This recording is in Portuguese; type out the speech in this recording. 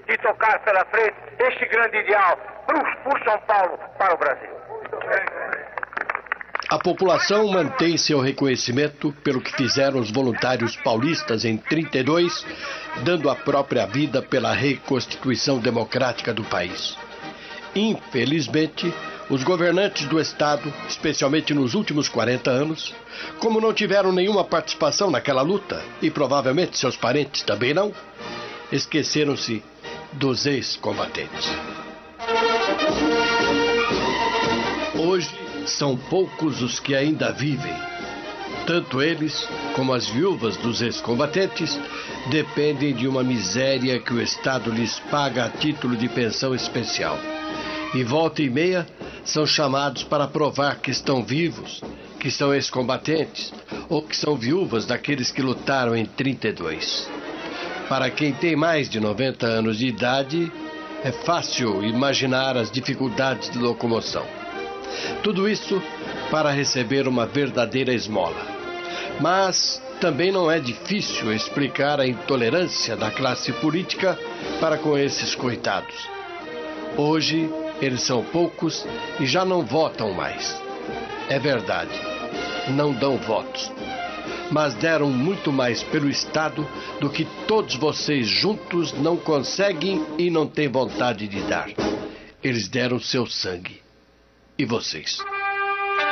de tocar pela frente este grande ideal por São Paulo para o Brasil. A população mantém seu reconhecimento pelo que fizeram os voluntários paulistas em 32, dando a própria vida pela reconstituição democrática do país. Infelizmente, os governantes do Estado, especialmente nos últimos 40 anos, como não tiveram nenhuma participação naquela luta, e provavelmente seus parentes também não, esqueceram-se dos ex-combatentes. Hoje, são poucos os que ainda vivem. Tanto eles, como as viúvas dos ex-combatentes, dependem de uma miséria que o Estado lhes paga a título de pensão especial. E volta e meia, são chamados para provar que estão vivos, que são ex-combatentes, ou que são viúvas daqueles que lutaram em 32. Para quem tem mais de 90 anos de idade, é fácil imaginar as dificuldades de locomoção. Tudo isso para receber uma verdadeira esmola. Mas também não é difícil explicar a intolerância da classe política para com esses coitados. Hoje, eles são poucos e já não votam mais. É verdade, não dão votos. Mas deram muito mais pelo Estado do que todos vocês juntos não conseguem e não têm vontade de dar. Eles deram seu sangue. E vocês?